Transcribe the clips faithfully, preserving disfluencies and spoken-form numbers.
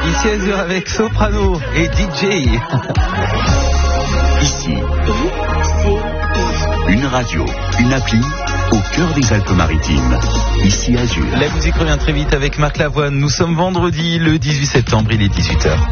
Ici Azur avec Soprano et D J. Ici, une radio, une appli au cœur des Alpes-Maritimes. Ici Azur. La musique revient très vite avec Marc Lavoine. Nous sommes vendredi le dix-huit septembre, il est dix-huit heures.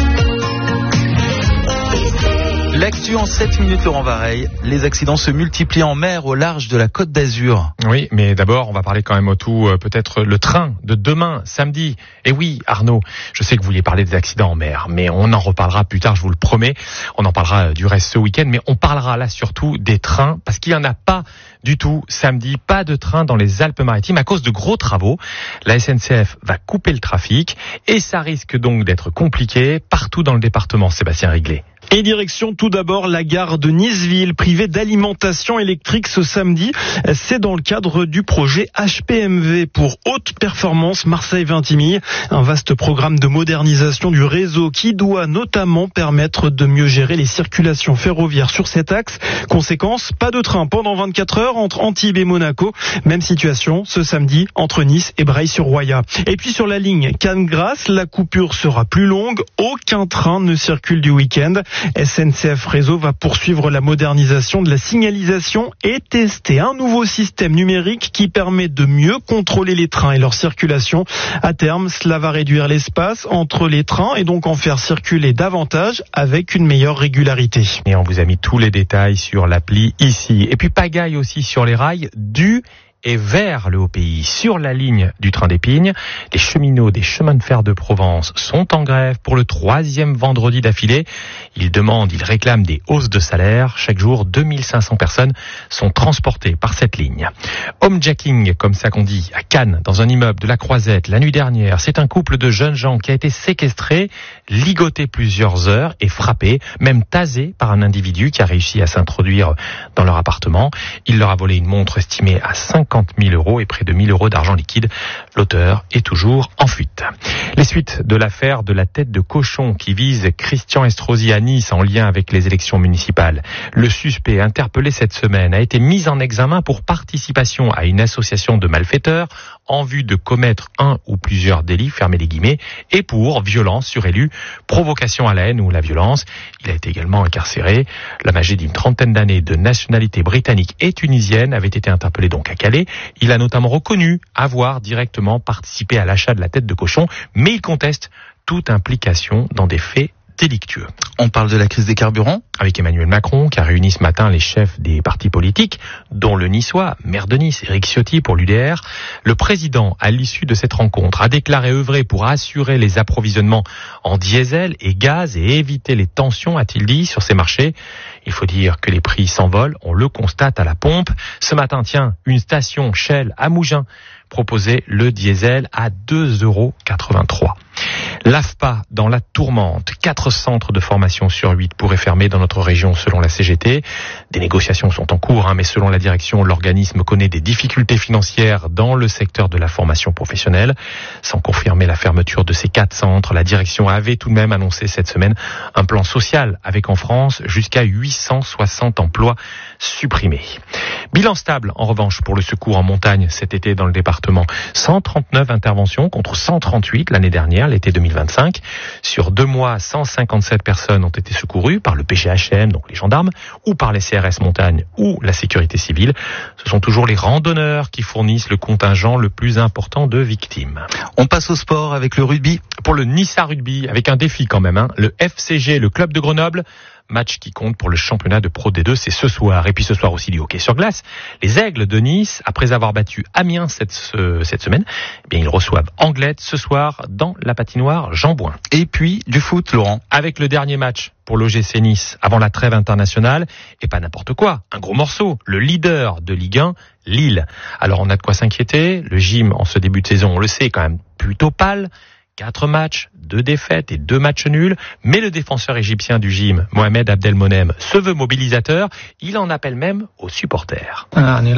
L'actu en sept minutes, Laurent Vareille. Les accidents se multiplient en mer au large de la Côte d'Azur. Oui, mais d'abord, on va parler quand même au tout, euh, peut-être le train de demain, samedi. Et oui, Arnaud, je sais que vous vouliez parler des accidents en mer, mais on en reparlera plus tard, je vous le promets. On en parlera du reste ce week-end, mais on parlera là surtout des trains, parce qu'il n'y en a pas du tout samedi, pas de train dans les Alpes-Maritimes à cause de gros travaux. La S N C F va couper le trafic et ça risque donc d'être compliqué partout dans le département. Sébastien Riglet. Et direction tout d'abord la gare de Niceville, privée d'alimentation électrique ce samedi. C'est dans le cadre du projet H P M V pour haute performance Marseille-Vintimille. Un vaste programme de modernisation du réseau qui doit notamment permettre de mieux gérer les circulations ferroviaires sur cet axe. Conséquence, pas de train pendant vingt-quatre heures entre Antibes et Monaco. Même situation ce samedi entre Nice et Breil-sur-Roya. Et puis sur la ligne Cannes-Grasse, la coupure sera plus longue. Aucun train ne circule du week-end. S N C F Réseau va poursuivre la modernisation de la signalisation et tester un nouveau système numérique qui permet de mieux contrôler les trains et leur circulation. À terme, cela va réduire l'espace entre les trains et donc en faire circuler davantage avec une meilleure régularité. Et on vous a mis tous les détails sur l'appli ici. Et puis pagaille aussi sur les rails du et vers le Haut-Pays. Sur la ligne du train d'Épines, les cheminots des chemins de fer de Provence sont en grève pour le troisième vendredi d'affilée. Ils demandent, ils réclament des hausses de salaire. Chaque jour, deux mille cinq cents personnes sont transportées par cette ligne. Homejacking, comme ça qu'on dit, à Cannes, dans un immeuble de la Croisette, la nuit dernière. C'est un couple de jeunes gens qui a été séquestré, ligoté plusieurs heures et frappé, même tasé par un individu qui a réussi à s'introduire dans leur appartement. Il leur a volé une montre estimée à cinquante mille euros et près de mille euros d'argent liquide. L'auteur est toujours en fuite. Les suites de l'affaire de la tête de cochon qui vise Christian Estrosi à Nice en lien avec les élections municipales. Le suspect interpellé cette semaine a été mis en examen pour participation à une association de malfaiteurs en vue de commettre un ou plusieurs délits, fermez les guillemets, et pour violence sur élu, provocation à la haine ou la violence. Il a été également incarcéré. L'homme âgé d'une trentaine d'années de nationalité britannique et tunisienne avait été interpellé donc à Calais. Il a notamment reconnu avoir directement participé à l'achat de la tête de cochon, mais il conteste toute implication dans des faits délictueux. On parle de la crise des carburants avec Emmanuel Macron qui a réuni ce matin les chefs des partis politiques, dont le niçois, maire de Nice, Éric Ciotti pour l'U D R. Le président, à l'issue de cette rencontre, a déclaré œuvrer pour assurer les approvisionnements en diesel et gaz et éviter les tensions, a-t-il dit, sur ces marchés. Il faut dire que les prix s'envolent, on le constate à la pompe. Ce matin, tiens, une station Shell à Mougins proposait le diesel à deux euros quatre-vingt-trois. L'A F P A dans la tourmente. Quatre centres de formation sur huit pourraient fermer dans notre région selon la C G T. Des négociations sont en cours, hein, mais selon la direction, l'organisme connaît des difficultés financières dans le secteur de la formation professionnelle. Sans confirmer la fermeture de ces quatre centres, la direction avait tout de même annoncé cette semaine un plan social avec en France jusqu'à huit cent soixante emplois supprimés. Bilan stable, en revanche, pour le secours en montagne cet été dans le département. cent trente-neuf interventions contre cent trente-huit l'année dernière, l'été deux mille vingt-cinq. Sur deux mois, cent cinquante-sept personnes ont été secourues par le P G H M, donc les gendarmes, ou par les C R S Montagne ou la sécurité civile. Ce sont toujours les randonneurs qui fournissent le contingent le plus important de victimes. On passe au sport avec le rugby. Pour le Nissa Rugby, avec un défi quand même, hein, le F C G, le club de Grenoble, match qui compte pour le championnat de Pro D deux, c'est ce soir. Et puis ce soir aussi du hockey sur glace. Les Aigles de Nice, après avoir battu Amiens cette, ce, cette semaine, eh bien ils reçoivent Anglette ce soir dans la patinoire Jean Bouin. Et puis du foot, Laurent. Avec le dernier match pour l'O G C Nice avant la trêve internationale, et pas n'importe quoi, un gros morceau, le leader de Ligue un, Lille. Alors on a de quoi s'inquiéter, le gym en ce début de saison, on le sait, quand même plutôt pâle. Quatre matchs, deux défaites et deux matchs nuls. Mais le défenseur égyptien du gym, Mohamed Abdelmonem, se veut mobilisateur. Il en appelle même aux supporters.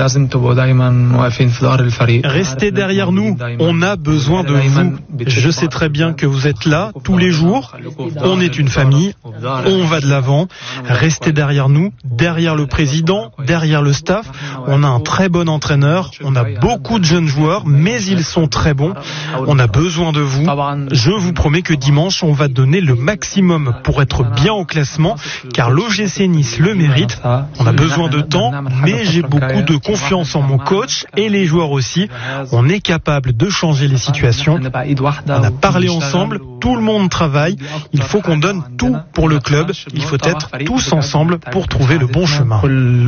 Restez derrière nous. On a besoin de vous. Je sais très bien que vous êtes là tous les jours. On est une famille. On va de l'avant. Restez derrière nous, derrière le président, derrière le staff. On a un très bon entraîneur. On a beaucoup de jeunes joueurs, mais ils sont très bons. On a besoin de vous. Je vous promets que dimanche, on va donner le maximum pour être bien au classement, car l'O G C Nice le mérite. On a besoin de temps, mais j'ai beaucoup de confiance en mon coach et les joueurs aussi. On est capable de changer les situations. On a parlé ensemble, tout le monde travaille. Il faut qu'on donne tout pour le club. Il faut être tous ensemble pour trouver le bon chemin.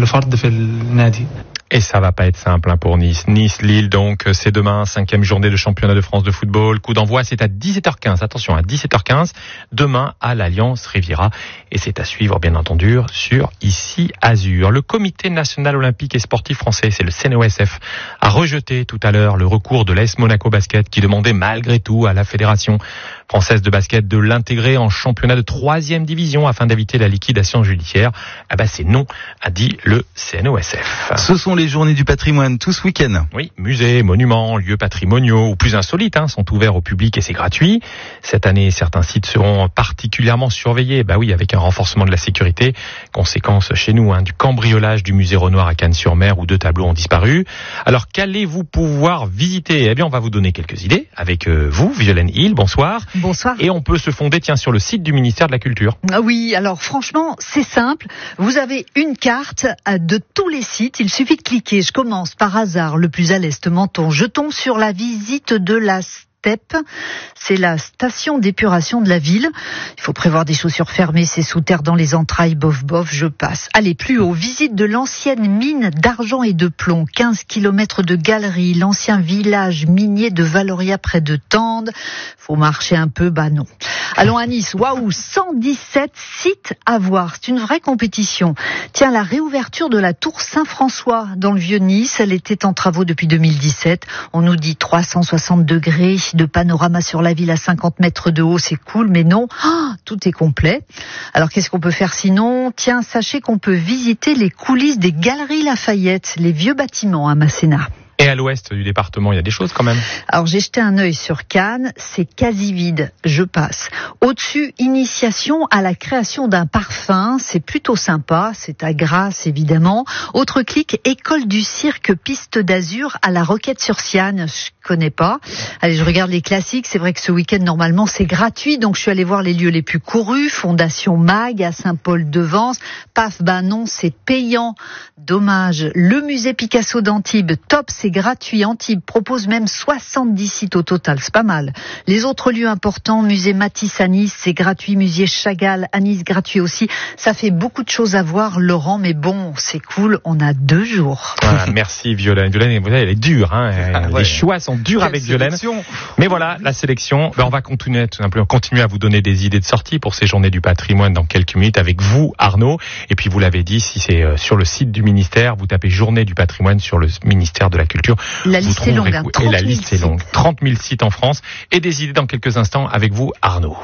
Et ça va pas être simple hein, pour Nice. Nice-Lille, donc, c'est demain, cinquième journée de championnat de France de football. Coup d'envoi, c'est à dix-sept heures quinze. Attention, à dix-sept heures quinze, demain à l'Alliance Riviera. Et c'est à suivre, bien entendu, sur Ici Azur. Le Comité national olympique et sportif français, c'est le C N O S F, a rejeté tout à l'heure le recours de l'A S Monaco Basket qui demandait malgré tout à la Fédération française de basket de l'intégrer en championnat de troisième division afin d'éviter la liquidation judiciaire. Ah bah c'est non, a dit le C N O S F. Ce sont les journées du patrimoine tout ce week-end. Oui, musées, monuments, lieux patrimoniaux ou plus insolites hein, sont ouverts au public et c'est gratuit. Cette année, certains sites seront particulièrement surveillés. Bah oui, avec un renforcement de la sécurité. Conséquence chez nous hein, du cambriolage du musée Renoir à Cannes-sur-Mer où deux tableaux ont disparu. Alors qu'allez-vous pouvoir visiter ? Eh bien, on va vous donner quelques idées avec euh, vous, Violaine Hill. Bonsoir. Bonsoir. Et on peut se fonder tiens sur le site du ministère de la Culture. Ah oui, alors franchement, c'est simple. Vous avez une carte de tous les sites. Il suffit de cliquer. Je commence par hasard, le plus à l'est, Menton. Je tombe sur la visite de la Steppe. C'est la station d'épuration de la ville. Il faut prévoir des chaussures fermées, c'est sous terre dans les entrailles, bof bof, je passe. Allez, plus haut, visite de l'ancienne mine d'argent et de plomb, quinze kilomètres de galeries, l'ancien village minier de Valoria près de Tende. Faut marcher un peu, bah non. Allons à Nice, waouh, cent dix-sept sites à voir, c'est une vraie compétition. Tiens, la réouverture de la tour Saint-François dans le vieux Nice, elle était en travaux depuis deux mille dix-sept. On nous dit trois cent soixante degrés de panorama sur la ville à cinquante mètres de haut, c'est cool, mais non, oh, tout est complet. Alors qu'est-ce qu'on peut faire sinon ? Tiens, sachez qu'on peut visiter les coulisses des Galeries Lafayette, les vieux bâtiments à Masséna. Et à l'ouest du département, il y a des choses quand même. Alors j'ai jeté un œil sur Cannes, c'est quasi vide, je passe. Au-dessus, initiation à la création d'un parfum, c'est plutôt sympa, c'est à Grasse évidemment. Autre clic, école du cirque Piste d'Azur à la Roquette-sur-Siane, je connais pas. Allez, je regarde les classiques, c'est vrai que ce week-end normalement c'est gratuit, donc je suis allée voir les lieux les plus courus, Fondation Mag à Saint-Paul-de-Vence. Paf, bah non, c'est payant, dommage. Le musée Picasso d'Antibes, top, c'est gratuit. Antibes propose même soixante-dix sites au total, c'est pas mal. Les autres lieux importants, musée Matisse à Nice, c'est gratuit. Musée Chagall à Nice, gratuit aussi. Ça fait beaucoup de choses à voir, Laurent, mais bon, c'est cool, on a deux jours. Voilà, merci Violaine. Violaine, elle est dure, hein. Ah, ouais. Les choix sont durs Quelle avec Violaine. Mais voilà, la sélection. Ben, on va continuer, tout simplement, continuer à vous donner des idées de sortie pour ces journées du patrimoine dans quelques minutes avec vous, Arnaud. Et puis vous l'avez dit, si c'est sur le site du ministère, vous tapez journée du patrimoine sur le ministère de la Culture. La liste est longue, hein, et la liste est longue. trente mille sites en France et des idées dans quelques instants avec vous, Arnaud.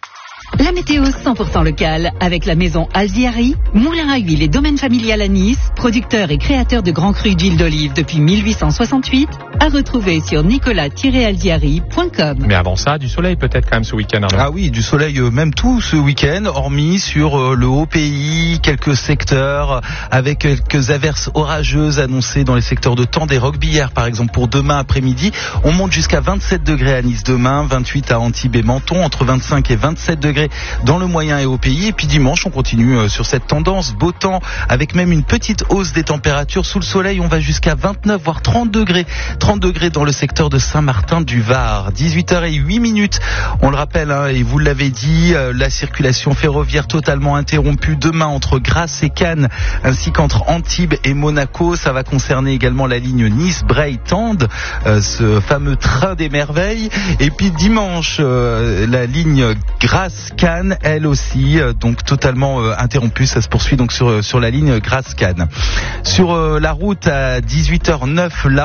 La météo cent pour cent locale avec la maison Alziari, moulin à huile et domaine familial à Nice, producteur et créateur de grands crus d'huile d'olive depuis mille huit cent soixante-huit, à retrouver sur nicolas tiret alziari point com. Mais avant ça, du soleil peut-être quand même ce week-end, Arnaud. Ah oui, du soleil euh, même tout ce week-end, hormis sur euh, le haut pays, quelques secteurs avec quelques averses orageuses annoncées dans les secteurs de Tende et Roquebillière par exemple pour demain après-midi. On monte jusqu'à vingt-sept degrés à Nice demain, vingt-huit à Antibes et Menton, entre vingt-cinq et vingt-sept degrés dans le moyen et haut pays. Et puis dimanche, on continue sur cette tendance beau temps avec même une petite hausse des températures. Sous le soleil, on va jusqu'à vingt-neuf voire trente degrés. trente degrés dans le secteur de Saint-Martin-du-Var. dix-huit heures zéro huit minutes. On le rappelle, hein, et vous l'avez dit, la circulation ferroviaire totalement interrompue demain entre Grasse et Cannes, ainsi qu'entre Antibes et Monaco. Ça va concerner également la ligne Nice-Bray-Tende, euh, ce fameux train des merveilles. Et puis dimanche, euh, la ligne Grasse-Cannes, elle aussi, euh, donc totalement euh, interrompue. Ça se poursuit donc sur, sur la ligne Grasse-Cannes. Sur euh, la route à dix-huit heures zéro neuf, là,